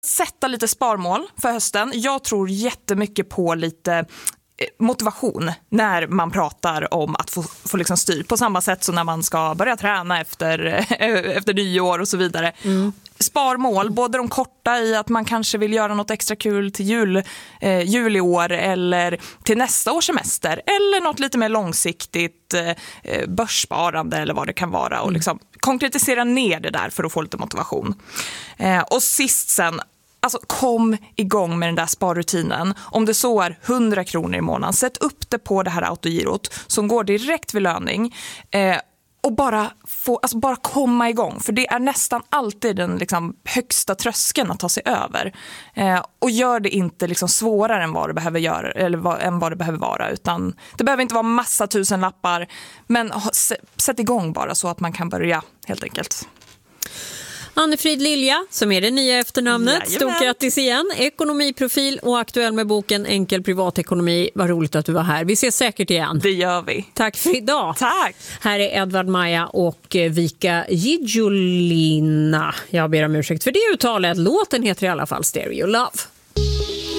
sätta lite sparmål för hösten. Jag tror jättemycket på lite motivation när man pratar om att få liksom styr. På samma sätt som när man ska börja träna efter nyår och så vidare. Sparmål, både de korta i att man kanske vill göra något extra kul till jul i år eller till nästa års semester, eller något lite mer långsiktigt börssparande eller vad det kan vara, och liksom konkretisera ner det där för att få lite motivation. Och sist sen, alltså kom igång med den där sparrutinen. Om det så är 100 kronor i månaden, sätt upp det på det här autogirot som går direkt vid löning. Och bara komma igång. För det är nästan alltid den liksom högsta tröskeln att ta sig över. Och gör det inte liksom svårare än vad det behöver göra, eller än vad det behöver vara. Utan det behöver inte vara massa tusenlappar. Men sätt igång bara så att man kan börja helt enkelt. Anne-Frid Lilja, som är det nya efternamnet. Jajamän. Stort grattis igen. Ekonomiprofil och aktuell med boken Enkel privatekonomi. Vad roligt att du var här. Vi ses säkert igen. Det gör vi. Tack för idag. Tack. Här är Edvard Maja och Vika Gijolina. Jag ber om ursäkt för det uttalet. Låten heter i alla fall Stereo Love.